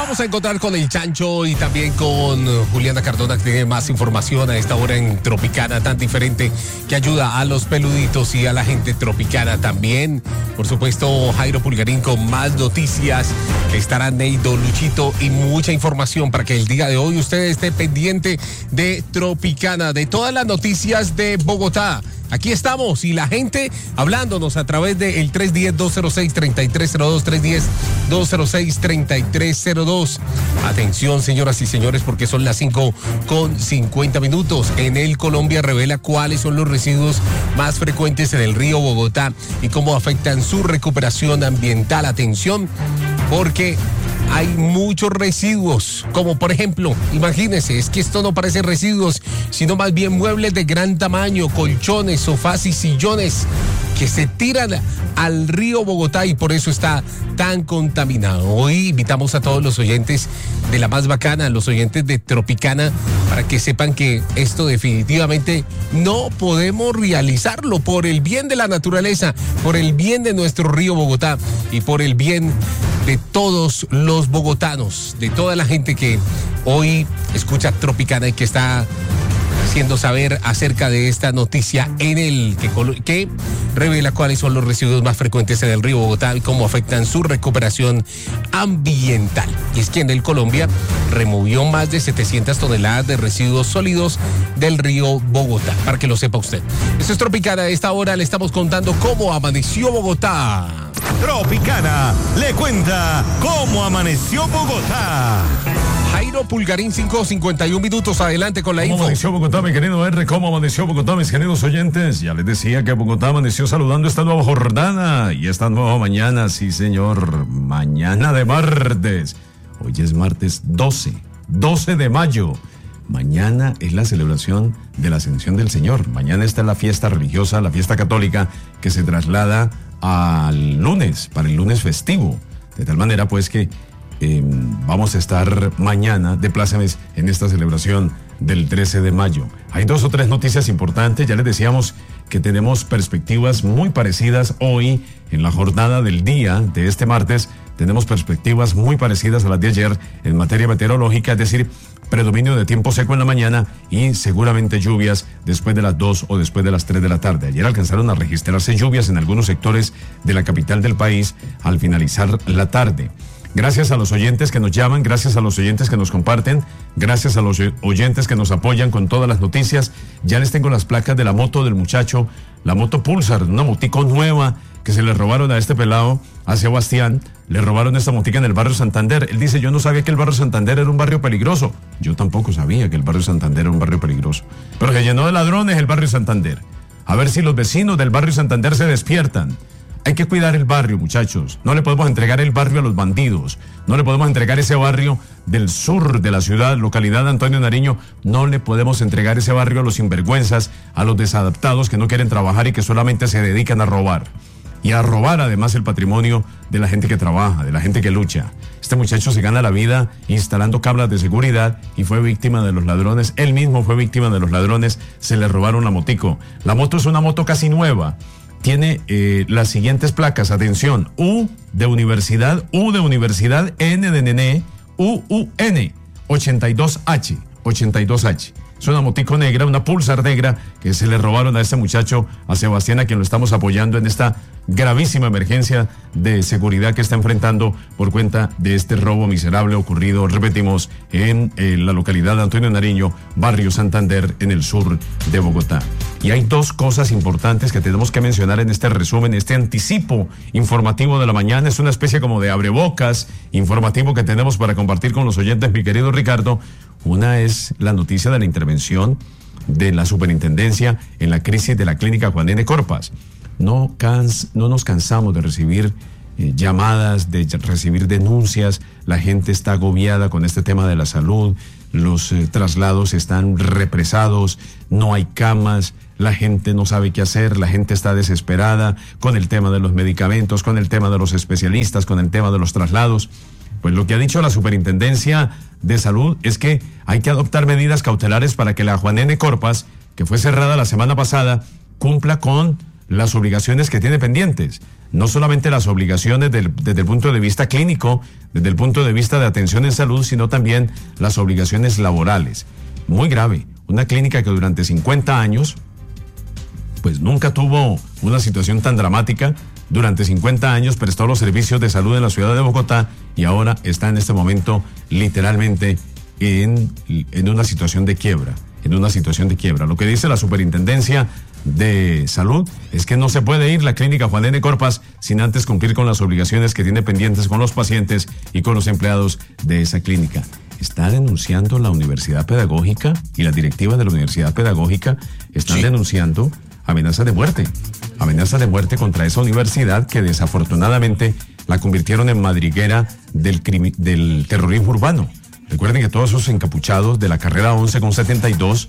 vamos a encontrar con el Chancho y también con Juliana Cardona, que tiene más información a esta hora en Tropicana, tan diferente, que ayuda a los peluditos y a la gente tropicana también. Por supuesto, Jairo Pulgarín con más noticias. Estará Neido, Luchito y mucha información para que el día de hoy usted esté pendiente de Tropicana, de todas las noticias de Bogotá. Aquí estamos y la gente hablándonos a través del 310-206-3302, 310-206-3302. Atención, señoras y señores, porque son las 5:50. Enel Colombia revela cuáles son los residuos más frecuentes en el río Bogotá y cómo afectan su recuperación ambiental. Atención, porque hay muchos residuos, como por ejemplo, imagínense, es que esto no parece residuos, sino más bien muebles de gran tamaño, colchones, sofás y sillones que se tiran al río Bogotá y por eso está tan contaminado. Hoy invitamos a todos los oyentes de la más bacana, los oyentes de Tropicana, para que sepan que esto definitivamente no podemos realizarlo por el bien de la naturaleza, por el bien de nuestro río Bogotá y por el bien de todos los bogotanos, de toda la gente que hoy escucha Tropicana y que está haciendo saber acerca de esta noticia Enel, que revela cuáles son los residuos más frecuentes en el río Bogotá y cómo afectan su recuperación ambiental. Y es que Enel Colombia removió más de 700 toneladas de residuos sólidos del río Bogotá, para que lo sepa usted. Esto es Tropicana. A esta hora le estamos contando cómo amaneció Bogotá. Tropicana le cuenta cómo amaneció Bogotá. Jairo Pulgarín, 5:51. Adelante con la info. ¿Cómo amaneció Bogotá, mi querido R? ¿Cómo amaneció Bogotá, mis queridos oyentes? Ya les decía que Bogotá amaneció saludando esta nueva jornada y esta nueva mañana, sí señor, mañana de martes. Hoy es martes 12 de mayo. Mañana es la celebración de la Ascensión del Señor. Mañana está la fiesta religiosa, la fiesta católica, que se traslada al lunes, para el lunes festivo. De tal manera, pues, que vamos a estar mañana de plácemes en esta celebración del 13 de mayo. Hay 2 o 3 noticias importantes. Ya les decíamos que tenemos perspectivas muy parecidas hoy en la jornada del día de este martes. Tenemos perspectivas muy parecidas a las de ayer en materia meteorológica, es decir, predominio de tiempo seco en la mañana y seguramente lluvias después de las 2 o después de las 3 de la tarde. Ayer alcanzaron a registrarse lluvias en algunos sectores de la capital del país al finalizar la tarde. Gracias a los oyentes que nos llaman, gracias a los oyentes que nos comparten, gracias a los oyentes que nos apoyan con todas las noticias. Ya les tengo las placas de la moto del muchacho, la moto Pulsar, una motico nueva que se le robaron a este pelado, a Sebastián. Le robaron esta motica en el barrio Santander. Él dice, yo no sabía que el barrio Santander era un barrio peligroso. Yo tampoco sabía que el barrio Santander era un barrio peligroso. Pero se llenó de ladrones el barrio Santander. A ver si los vecinos del barrio Santander se despiertan. Hay que cuidar el barrio, muchachos. No le podemos entregar el barrio a los bandidos. No le podemos entregar ese barrio del sur de la ciudad, localidad de Antonio Nariño. No le podemos entregar ese barrio a los sinvergüenzas, a los desadaptados que no quieren trabajar y que solamente se dedican a robar. Y a robar además el patrimonio de la gente que trabaja, de la gente que lucha. Este muchacho se gana la vida instalando cámaras de seguridad y fue víctima de los ladrones. Él mismo fue víctima de los ladrones. Se le robaron la motico. La moto es una moto casi nueva. Tiene las siguientes placas, atención, U de universidad, N de nene, UUN, 82H. Es una motico negra, una Pulsar negra que se le robaron a este muchacho, a Sebastián, a quien lo estamos apoyando en esta gravísima emergencia de seguridad que está enfrentando por cuenta de este robo miserable ocurrido, repetimos, en la localidad de Antonio Nariño, barrio Santander, en el sur de Bogotá. Y hay 2 cosas importantes que tenemos que mencionar en este resumen, este anticipo informativo de la mañana. Es una especie como de abrebocas informativo que tenemos para compartir con los oyentes, mi querido Ricardo. Una es la noticia de la intervención de la superintendencia en la crisis de la clínica Juan N. Corpas. No nos cansamos de recibir llamadas, de recibir denuncias. La gente está agobiada con este tema de la salud. Los traslados están represados, no hay camas, la gente no sabe qué hacer, la gente está desesperada con el tema de los medicamentos, con el tema de los especialistas, con el tema de los traslados. Pues lo que ha dicho la Superintendencia de Salud es que hay que adoptar medidas cautelares para que la Juan N. Corpas, que fue cerrada la semana pasada, cumpla con las obligaciones que tiene pendientes. No solamente las obligaciones desde el punto de vista clínico, desde el punto de vista de atención en salud, sino también las obligaciones laborales. Muy grave. Una clínica que durante 50 años, pues nunca tuvo una situación tan dramática. Durante 50 años prestó los servicios de salud en la ciudad de Bogotá y ahora está en este momento literalmente en una situación de quiebra. Lo que dice la Superintendencia de Salud es que no se puede ir la clínica Juan N. Corpas sin antes cumplir con las obligaciones que tiene pendientes con los pacientes y con los empleados de esa clínica. Está denunciando la Universidad Pedagógica y la directiva de la Universidad Pedagógica están denunciando amenazas de muerte contra esa universidad que desafortunadamente la convirtieron en madriguera del terrorismo urbano. Recuerden que todos esos encapuchados de la carrera 11 con 72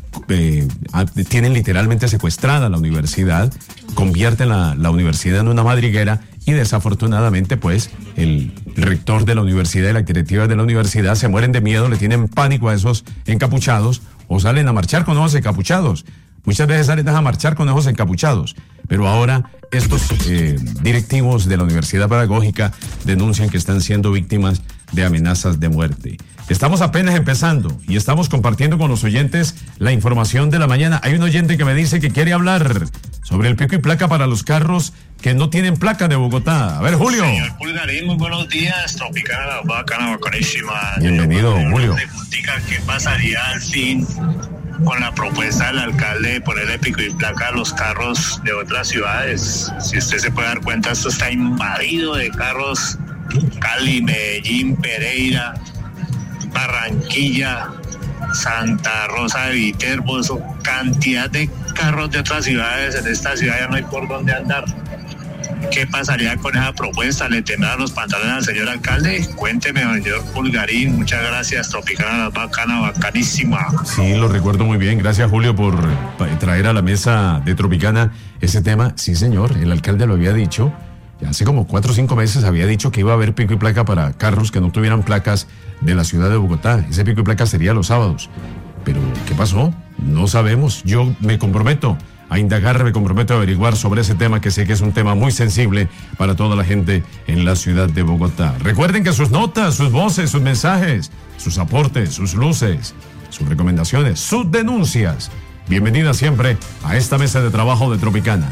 tienen literalmente secuestrada la universidad, convierten la universidad en una madriguera y desafortunadamente pues el rector de la universidad y la directiva de la universidad se mueren de miedo, le tienen pánico a esos encapuchados o salen a marchar con esos encapuchados. Muchas veces salen a marchar con esos encapuchados, pero ahora estos directivos de la Universidad Pedagógica denuncian que están siendo víctimas de amenazas de muerte. Estamos apenas empezando y estamos compartiendo con los oyentes la información de la mañana. Hay un oyente que me dice que quiere hablar sobre el pico y placa para los carros que no tienen placa de Bogotá. A ver, Julio. Señor Pulgarín, muy buenos días. Tropicana, bacana, bacanísima. Bienvenido, Julio. ¿Qué pasaría al fin con la propuesta del alcalde de ponerle pico y placa a los carros de otras ciudades? Si usted se puede dar cuenta, esto está invadido de carros. Cali, Medellín, Pereira, Barranquilla, Santa Rosa de Viterbo, cantidad de carros de otras ciudades. En esta ciudad ya no hay por dónde andar. ¿Qué pasaría con esa propuesta? ¿Le tendrán los pantalones al señor alcalde? Cuénteme, señor Pulgarín. Muchas gracias. Tropicana, bacana, bacanísima. Sí, lo recuerdo muy bien. Gracias, Julio, por traer a la mesa de Tropicana ese tema. Sí, señor, el alcalde lo había dicho. Ya hace como 4 o 5 meses había dicho que iba a haber pico y placa para carros que no tuvieran placas de la ciudad de Bogotá. Ese pico y placa sería los sábados. Pero, ¿qué pasó? No sabemos. Yo me comprometo a indagar, me comprometo a averiguar sobre ese tema, que sé que es un tema muy sensible para toda la gente en la ciudad de Bogotá. Recuerden que sus notas, sus voces, sus mensajes, sus aportes, sus luces, sus recomendaciones, sus denuncias, bienvenidas siempre a esta mesa de trabajo de Tropicana.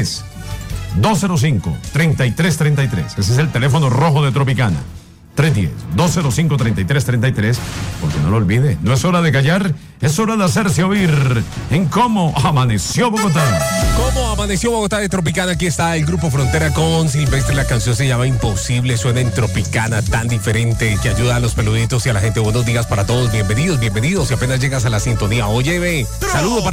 310-205-3333. Ese es el teléfono rojo de Tropicana. 310-205-3333, porque no lo olvide, no es hora de callar, es hora de hacerse oír en Cómo Amaneció Bogotá. ¿Cómo amaneció Bogotá de Tropicana? Aquí está el Grupo Frontera con Silvestre. La canción se llama Imposible, suena en Tropicana, tan diferente, que ayuda a los peluditos y a la gente. Buenos días para todos, bienvenidos. Si apenas llegas a la sintonía, oye, saludo para